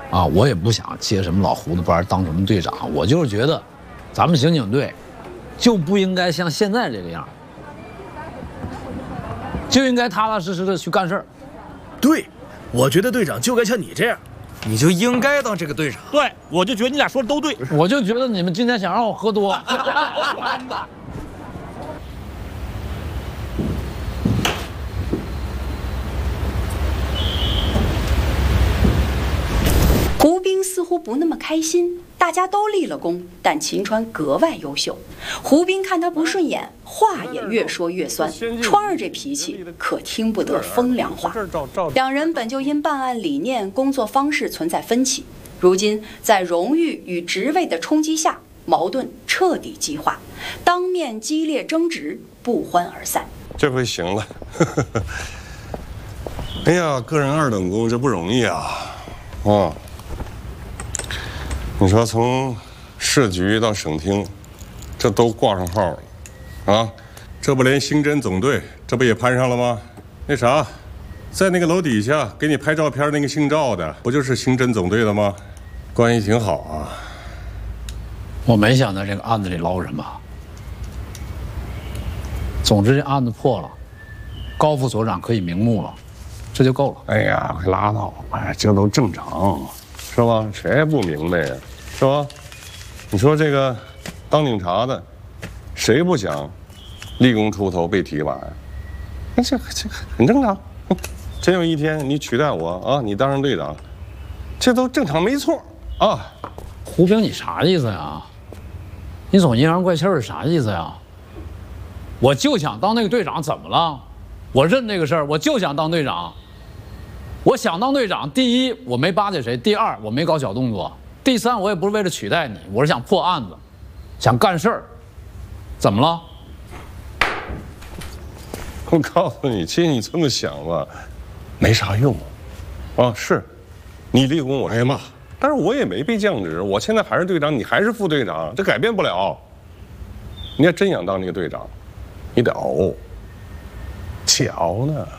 啊，我也不想接什么老胡子班当什么队长，我就是觉得，咱们刑警队就不应该像现在这个样，就应该踏踏实实的去干事儿。 对，我觉得队长就该像你这样， 你就应该当这个队长。 对，我就觉得你俩说的都对。 我就觉得你们今天想让我喝多。 胡兵似乎不那么开心，大家都立了功，但秦川格外优秀。胡兵看他不顺眼，话也越说越酸。川儿这脾气可听不得风凉话。两人本就因办案理念、工作方式存在分歧，如今在荣誉与职位的冲击下，矛盾彻底激化，当面激烈争执，不欢而散。 这回行了。哎呀，个人二等功这不容易啊！啊。你说从市局到省厅，这都挂上号了，啊，这不连刑侦总队这不也攀上了吗？那啥，在那个楼底下给你拍照片那个姓赵的，不就是刑侦总队的吗？关系挺好啊。 我没想在这个案子里捞什么。总之这案子破了，高副所长可以瞑目了，这就够了。 哎呀，快拉倒吧，这都正常，是吧？谁也不明白呀，是吧？你说这个当警察的，谁不想立功出头被提拔呀？这很正常。真有一天你取代我啊，你当上队长，这都正常没错啊。 胡兵，你啥意思呀？你总阴阳怪气儿啥意思呀？我就想当那个队长，怎么了？我认这个事儿，我就想当队长。我想当队长，第一我没巴结谁，第二我没搞小动作，第三我也不是为了取代你，我是想破案子，想干事儿。怎么了？ 我告诉你，其实你这么想吧，没啥用。啊，是，你立功我挨骂，但是我也没被降职，我现在还是队长，你还是副队长，这改变不了。你要真想当这个队长，你得熬，瞧呢。